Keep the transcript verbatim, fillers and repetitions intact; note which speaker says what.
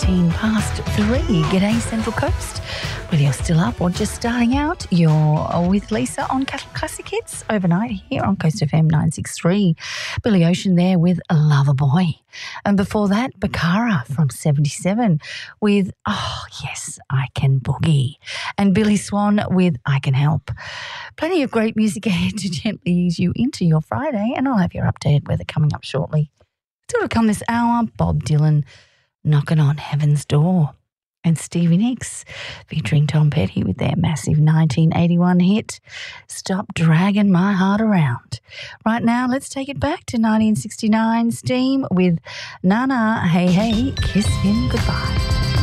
Speaker 1: eighteen past three. G'day, Central Coast. Whether you're still up or just starting out, you're with Lisa on Classic Hits overnight here on Coast F M nine sixty-three. Billy Ocean there with Loverboy. And before that, Bakara from seventy-seven with, oh, yes, I Can Boogie. And Billy Swan with I Can Help. Plenty of great music ahead to gently ease you into your Friday, and I'll have your updated weather coming up shortly. Still to come this hour, Bob Dylan, Knocking on Heaven's Door. And Stevie Nicks featuring Tom Petty with their massive nineteen eighty-one hit, Stop Dragging My Heart Around. Right now, let's take it back to nineteen sixty-nine, Steam with Nana, Hey Hey, Kiss Him Goodbye.